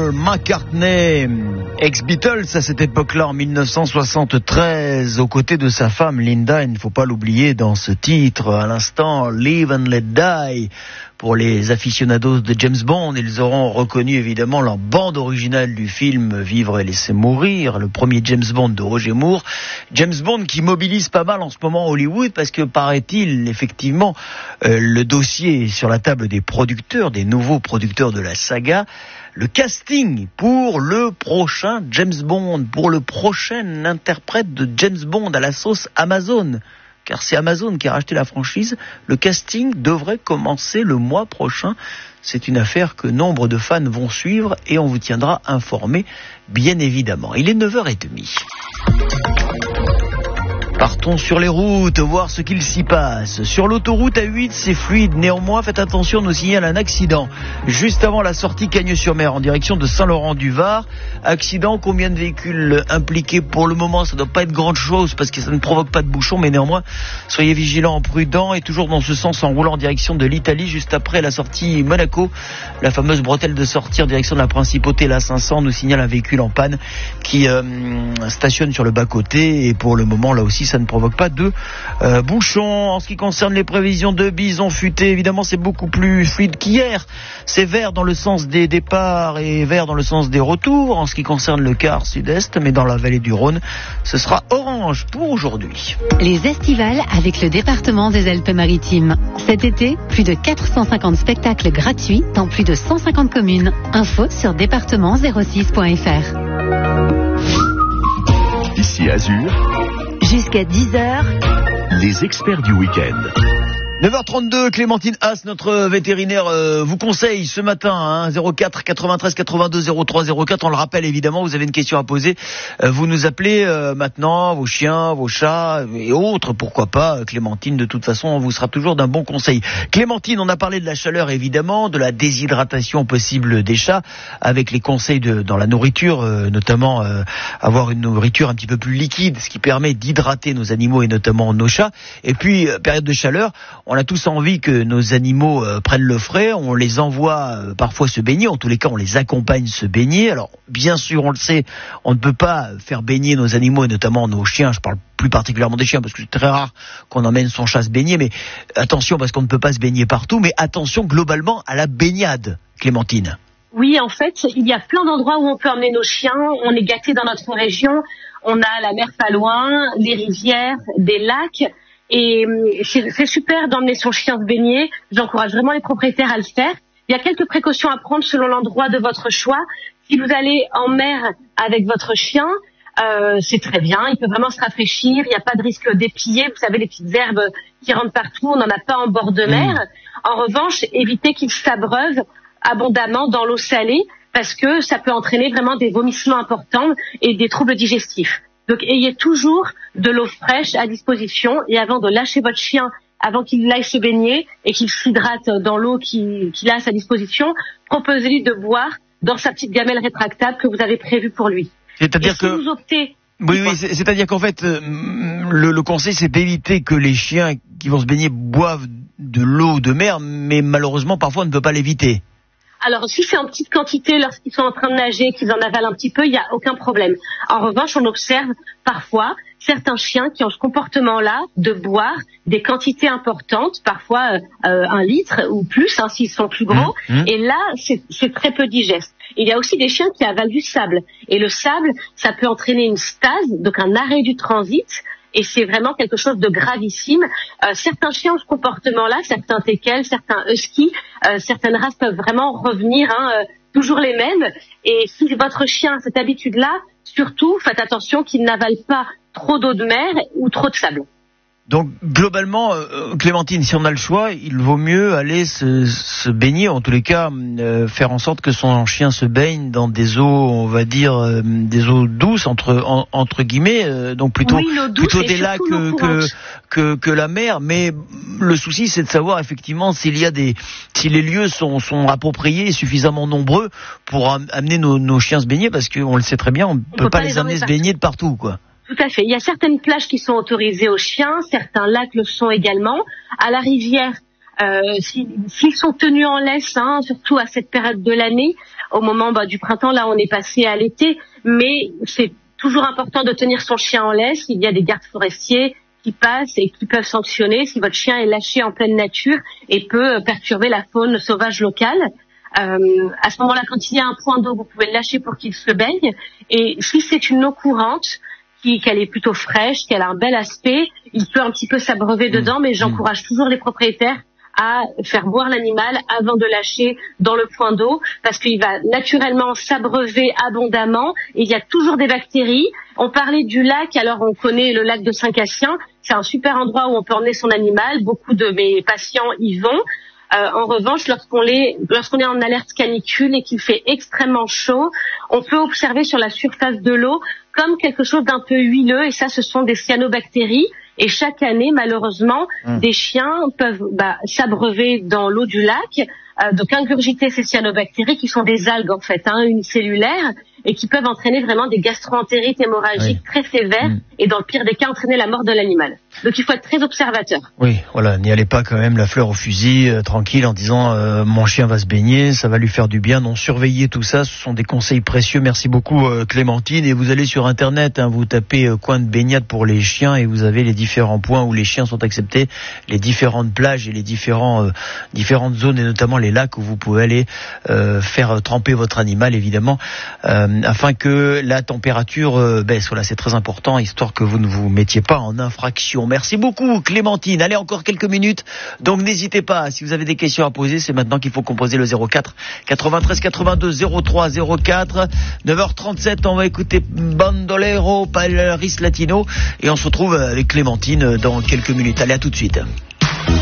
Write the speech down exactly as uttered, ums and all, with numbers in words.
Paul McCartney, ex-Beatles à cette époque-là en mille neuf cent soixante-treize, aux côtés de sa femme Linda. Il ne faut pas l'oublier dans ce titre. À l'instant, Live and Let Die. Pour les aficionados de James Bond, ils auront reconnu évidemment la bande originale du film Vivre et laisser mourir, le premier James Bond de Roger Moore. James Bond qui mobilise pas mal en ce moment Hollywood parce que paraît-il effectivement euh, le dossier est sur la table des producteurs, des nouveaux producteurs de la saga. Le casting pour le prochain James Bond, pour le prochain interprète de James Bond à la sauce Amazon. Car c'est Amazon qui a racheté la franchise. Le casting devrait commencer le mois prochain. C'est une affaire que nombre de fans vont suivre et on vous tiendra informé, bien évidemment. Il est neuf heures trente. Partons sur les routes, voir ce qu'il s'y passe. Sur l'autoroute A huit, c'est fluide. Néanmoins, faites attention, on nous signale un accident juste avant la sortie Cagnes-sur-Mer en direction de Saint-Laurent-du-Var. Accident, combien de véhicules impliqués? Pour le moment, ça ne doit pas être grande chose parce que ça ne provoque pas de bouchon, mais néanmoins, soyez vigilants, prudents et toujours dans ce sens en roulant en direction de l'Italie juste après la sortie Monaco. La fameuse bretelle de sortie en direction de la Principauté, la cinq cents, nous signale un véhicule en panne qui euh, stationne sur le bas-côté et pour le moment, là aussi, ça ne provoque pas de euh, bouchons. En ce qui concerne les prévisions de bison futé, évidemment c'est beaucoup plus fluide qu'hier. C'est vert dans le sens des départs et vert dans le sens des retours en ce qui concerne le quart sud-est, mais dans la vallée du Rhône, ce sera orange pour aujourd'hui. Les estivales avec le département des Alpes-Maritimes. Cet été, plus de quatre cent cinquante spectacles gratuits dans plus de cent cinquante communes. Info sur département zéro six point f r. Ici Azur. Jusqu'à dix heures. Les experts du week-end. neuf heures trente-deux, Clémentine Haas, notre vétérinaire, euh, vous conseille ce matin, hein, zéro quatre quatre-vingt-treize quatre-vingt-deux zéro trois zéro quatre. On le rappelle évidemment, vous avez une question à poser. Euh, vous nous appelez euh, maintenant, vos chiens, vos chats et autres, pourquoi pas. Clémentine, de toute façon, on vous sera toujours d'un bon conseil. Clémentine, on a parlé de la chaleur évidemment, de la déshydratation possible des chats, avec les conseils de, dans la nourriture, euh, notamment euh, avoir une nourriture un petit peu plus liquide, ce qui permet d'hydrater nos animaux et notamment nos chats. Et puis, euh, période de chaleur, on a tous envie que nos animaux euh, prennent le frais, on les envoie euh, parfois se baigner, en tous les cas on les accompagne se baigner. Alors bien sûr on le sait, on ne peut pas faire baigner nos animaux et notamment nos chiens, je parle plus particulièrement des chiens parce que c'est très rare qu'on emmène son chat se baigner, mais attention parce qu'on ne peut pas se baigner partout, mais attention globalement à la baignade, Clémentine. Oui, en fait, il y a plein d'endroits où on peut emmener nos chiens, on est gâtés dans notre région, on a la mer pas loin, des rivières, des lacs. Et c'est, c'est super d'emmener son chien se baigner. J'encourage vraiment les propriétaires à le faire. Il y a quelques précautions à prendre selon l'endroit de votre choix. Si vous allez en mer avec votre chien, euh, c'est très bien. Il peut vraiment se rafraîchir. Il n'y a pas de risque d'épier. Vous savez, les petites herbes qui rentrent partout, on n'en a pas en bord de mer. Mmh. En revanche, évitez qu'il s'abreuve abondamment dans l'eau salée parce que ça peut entraîner vraiment des vomissements importants et des troubles digestifs. Donc, ayez toujours de l'eau fraîche à disposition et avant de lâcher votre chien, avant qu'il aille se baigner et qu'il s'hydrate dans l'eau qu'il, qu'il a à sa disposition, proposez-lui de boire dans sa petite gamelle rétractable que vous avez prévue pour lui. C'est-à-dire et si que... vous optez... Oui, oui, c'est, c'est-à-dire qu'en fait, euh, le, le conseil, c'est d'éviter que les chiens qui vont se baigner boivent de l'eau de mer, mais malheureusement, parfois, on ne peut pas l'éviter. Alors, si c'est en petite quantité, lorsqu'ils sont en train de nager, qu'ils en avalent un petit peu, il n'y a aucun problème. En revanche, on observe parfois certains chiens qui ont ce comportement-là de boire des quantités importantes, parfois euh, un litre ou plus, hein, s'ils sont plus gros. Mmh. Et là, c'est, c'est très peu digeste. Il y a aussi des chiens qui avalent du sable. Et le sable, ça peut entraîner une stase, donc un arrêt du transit. Et c'est vraiment quelque chose de gravissime. Euh, certains chiens ont ce comportement-là, certains teckels, certains huskies, euh, certaines races peuvent vraiment revenir, hein, euh, toujours les mêmes. Et si votre chien a cette habitude-là, surtout, faites attention qu'il n'avale pas trop d'eau de mer ou trop de sable. Donc globalement, euh, Clémentine, si on a le choix, il vaut mieux aller se, se baigner, en tous les cas euh, faire en sorte que son chien se baigne dans des eaux, on va dire euh, des eaux douces entre en, entre guillemets, euh, donc plutôt oui, plutôt des lacs que, que que que la mer. Mais le souci, c'est de savoir effectivement s'il y a des si les lieux sont sont appropriés et suffisamment nombreux pour am- amener nos, nos chiens se baigner, parce qu'on le sait très bien, on ne peut, peut pas, pas les amener se baigner de partout, quoi. Tout à fait. Il y a certaines plages qui sont autorisées aux chiens, certains lacs le sont également. À la rivière, Euh, s'ils, s'ils sont tenus en laisse, hein, surtout à cette période de l'année, au moment bah, du printemps, là on est passé à l'été, mais c'est toujours important de tenir son chien en laisse. Il y a des gardes forestiers qui passent et qui peuvent sanctionner si votre chien est lâché en pleine nature et peut perturber la faune sauvage locale. Euh, à ce moment-là, quand il y a un point d'eau, vous pouvez le lâcher pour qu'il se baigne. Et si c'est une eau courante, qui, qu'elle est plutôt fraîche, qu'elle a un bel aspect, il peut un petit peu s'abreuver dedans, mais j'encourage toujours les propriétaires à faire boire l'animal avant de lâcher dans le point d'eau, parce qu'il va naturellement s'abreuver abondamment, et il y a toujours des bactéries. On parlait du lac, alors on connaît le lac de Saint-Cassien, c'est un super endroit où on peut emmener son animal, beaucoup de mes patients y vont. Euh, en revanche, lorsqu'on est, lorsqu'on est en alerte canicule et qu'il fait extrêmement chaud, on peut observer sur la surface de l'eau comme quelque chose d'un peu huileux, et ça, ce sont des cyanobactéries. Et chaque année, malheureusement, mmh. des chiens peuvent bah, s'abreuver dans l'eau du lac, euh, donc ingurgiter ces cyanobactéries qui sont des algues en fait, hein, unicellulaires, et qui peuvent entraîner vraiment des gastro-entérites hémorragiques oui. très sévères, mmh. et dans le pire des cas, entraîner la mort de l'animal. Donc il faut être très observateur. Oui, voilà, n'y allez pas quand même la fleur au fusil, euh, tranquille, en disant euh, mon chien va se baigner, ça va lui faire du bien. Non, surveillez tout ça, ce sont des conseils précieux. Merci beaucoup euh, Clémentine. Et vous allez sur internet, hein, vous tapez euh, coin de baignade pour les chiens et vous avez les différents points où les chiens sont acceptés, les différentes plages et les différents euh, différentes zones, et notamment les lacs où vous pouvez aller euh, faire tremper votre animal, évidemment, euh, afin que la température euh, baisse. Voilà, c'est très important, histoire que vous ne vous mettiez pas en infraction. Merci beaucoup Clémentine. Allez, encore quelques minutes, donc n'hésitez pas, si vous avez des questions à poser, c'est maintenant qu'il faut composer le zéro quatre quatre-vingt-treize quatre-vingt-deux zéro trois zéro quatre. neuf heures trente-sept, on va écouter Bandolero Paris Latino et on se retrouve avec Clémentine dans quelques minutes. Allez, à tout de suite.